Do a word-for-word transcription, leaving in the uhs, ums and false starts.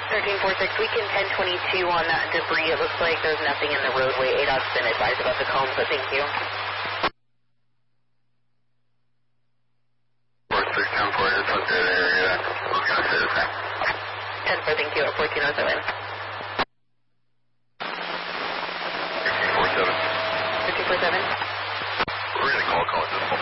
thirteen four six, weekend ten twenty-two on that debris. It looks like there's nothing in the roadway. A D O T's been advised about the cone, so thank you. four six ten four, just up there, area. We're going to say the same. ten four, thank you, at fourteen oh seven. fifteen four seven. fifteen four seven. We're going to call, call at this point.